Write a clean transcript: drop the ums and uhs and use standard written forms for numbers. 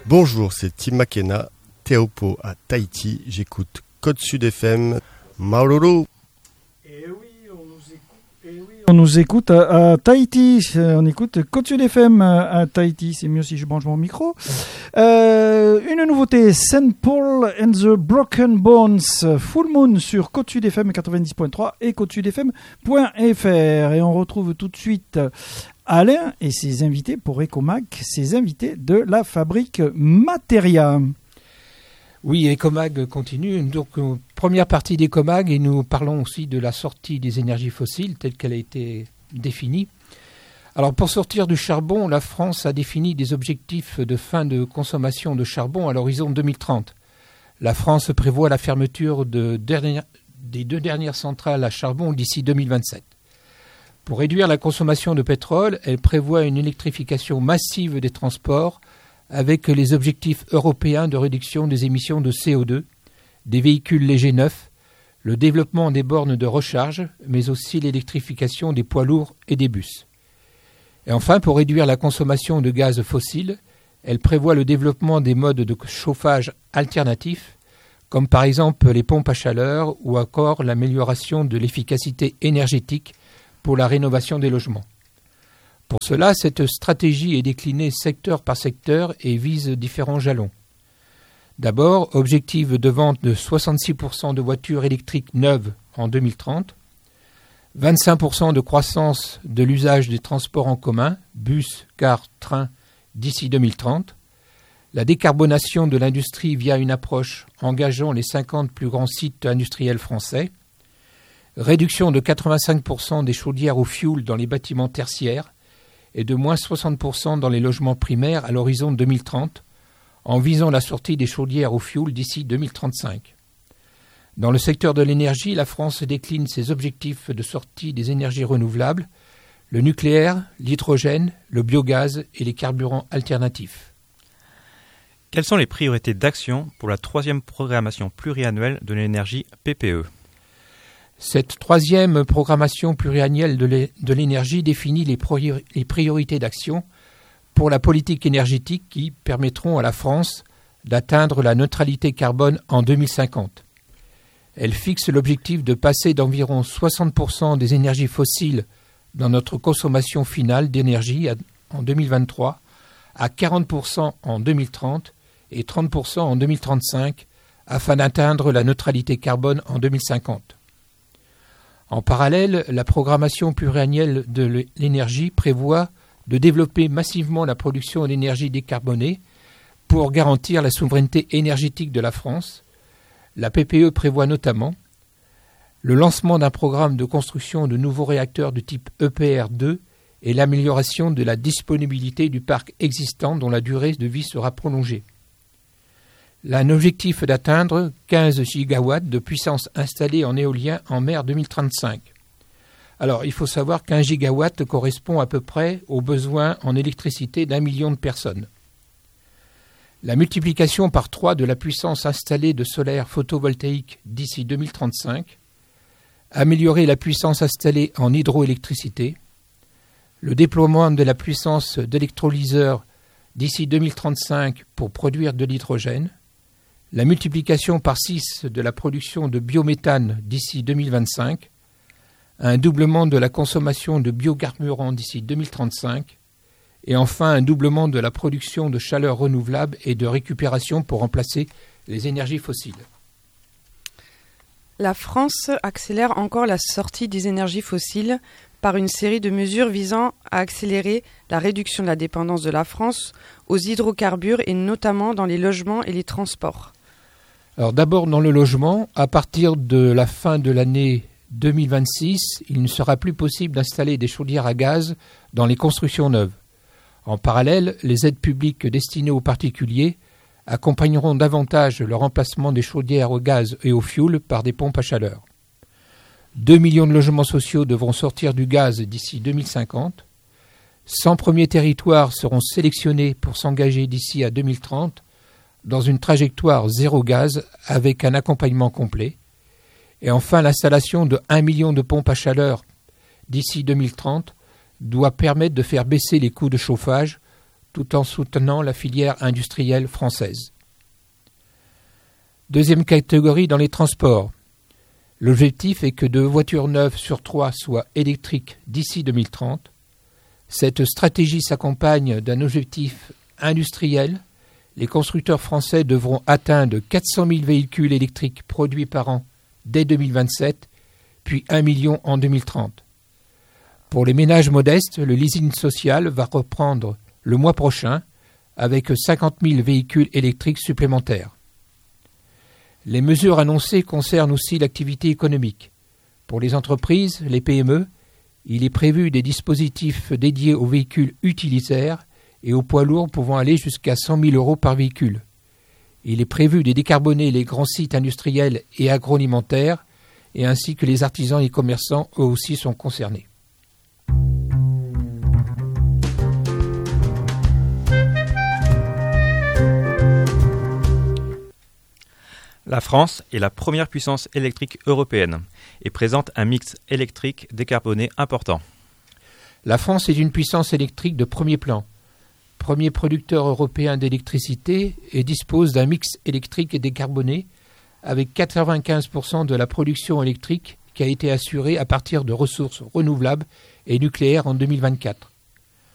Bonjour, c'est Tim McKenna, Teopo à Tahiti. J'écoute Côte Sud FM. Maururu. On nous écoute à Tahiti, on écoute Côte Sud FM à Tahiti, c'est mieux si je branche mon micro. Une nouveauté, St. Paul and the Broken Bones, Full Moon sur Côte Sud FM 90.3 et côtesudfm.fr. Et on retrouve tout de suite Alain et ses invités pour Ecomag, ses invités de la fabrique Materia. Oui, Ecomag continue. Donc, première partie d'Ecomag, et nous parlons aussi de la sortie des énergies fossiles telle qu'elle a été définie. Alors, pour sortir du charbon, la France a défini des objectifs de fin de consommation de charbon à l'horizon 2030. La France prévoit la fermeture des 2 dernières centrales à charbon d'ici 2027. Pour réduire la consommation de pétrole, elle prévoit une électrification massive des transports avec les objectifs européens de réduction des émissions de CO2, des véhicules légers neufs, le développement des bornes de recharge, mais aussi l'électrification des poids lourds et des bus. Et enfin, pour réduire la consommation de gaz fossiles, elle prévoit le développement des modes de chauffage alternatifs, comme par exemple les pompes à chaleur ou encore l'amélioration de l'efficacité énergétique pour la rénovation des logements. Pour cela, cette stratégie est déclinée secteur par secteur et vise différents jalons. D'abord, objectif de vente de 66% de voitures électriques neuves en 2030, 25% de croissance de l'usage des transports en commun, bus, cars, trains, d'ici 2030, la décarbonation de l'industrie via une approche engageant les 50 plus grands sites industriels français, réduction de 85% des chaudières au fioul dans les bâtiments tertiaires et de moins 60% dans les logements primaires à l'horizon 2030, en visant la sortie des chaudières au fioul d'ici 2035. Dans le secteur de l'énergie, la France décline ses objectifs de sortie des énergies renouvelables, le nucléaire, l'hydrogène, le biogaz et les carburants alternatifs. Quelles sont les priorités d'action pour la 3e programmation pluriannuelle de l'énergie PPE ? Cette 3e programmation pluriannuelle de l'énergie définit les priorités d'action pour la politique énergétique qui permettront à la France d'atteindre la neutralité carbone en 2050. Elle fixe l'objectif de passer d'environ 60% des énergies fossiles dans notre consommation finale d'énergie en 2023 à 40% en 2030 et 30% en 2035 afin d'atteindre la neutralité carbone en 2050. En parallèle, la programmation pluriannuelle de l'énergie prévoit de développer massivement la production d'énergie décarbonée pour garantir la souveraineté énergétique de la France. La PPE prévoit notamment le lancement d'un programme de construction de nouveaux réacteurs de type EPR2 et l'amélioration de la disponibilité du parc existant dont la durée de vie sera prolongée. Un objectif d'atteindre 15 gigawatts de puissance installée en éolien en mer 2035. Alors, il faut savoir qu'un gigawatt correspond à peu près aux besoins en électricité d'1 million de personnes. La multiplication par 3 de la puissance installée de solaire photovoltaïque d'ici 2035, améliorer la puissance installée en hydroélectricité, le déploiement de la puissance d'électrolyseurs d'ici 2035 pour produire de l'hydrogène, la multiplication par 6 de la production de biométhane d'ici 2025, un doublement de la consommation de biocarburants d'ici 2035, et enfin un doublement de la production de chaleur renouvelable et de récupération pour remplacer les énergies fossiles. La France accélère encore la sortie des énergies fossiles par une série de mesures visant à accélérer la réduction de la dépendance de la France aux hydrocarbures et notamment dans les logements et les transports. Alors d'abord dans le logement, à partir de la fin de l'année 2026, il ne sera plus possible d'installer des chaudières à gaz dans les constructions neuves. En parallèle, les aides publiques destinées aux particuliers accompagneront davantage le remplacement des chaudières au gaz et au fioul par des pompes à chaleur. 2 millions de logements sociaux devront sortir du gaz d'ici 2050. 100 premiers territoires seront sélectionnés pour s'engager d'ici à 2030 dans une trajectoire zéro gaz avec un accompagnement complet. Et enfin, l'installation de 1 million de pompes à chaleur d'ici 2030 doit permettre de faire baisser les coûts de chauffage tout en soutenant la filière industrielle française. Deuxième catégorie dans les transports. L'objectif est que 2 voitures neuves sur 3 soient électriques d'ici 2030. Cette stratégie s'accompagne d'un objectif industriel. Les constructeurs français devront atteindre 400 000 véhicules électriques produits par an dès 2027, puis 1 million en 2030. Pour les ménages modestes, le leasing social va reprendre le mois prochain avec 50 000 véhicules électriques supplémentaires. Les mesures annoncées concernent aussi l'activité économique. Pour les entreprises, les PME, il est prévu des dispositifs dédiés aux véhicules utilitaires et aux poids lourds pouvant aller jusqu'à 100 000 € par véhicule. Il est prévu de décarboner les grands sites industriels et agroalimentaires, et ainsi que les artisans et commerçants, eux aussi, sont concernés. La France est la première puissance électrique européenne et présente un mix électrique décarboné important. La France est une puissance électrique de premier plan, premier producteur européen d'électricité et dispose d'un mix électrique décarboné avec 95% de la production électrique qui a été assurée à partir de ressources renouvelables et nucléaires en 2024.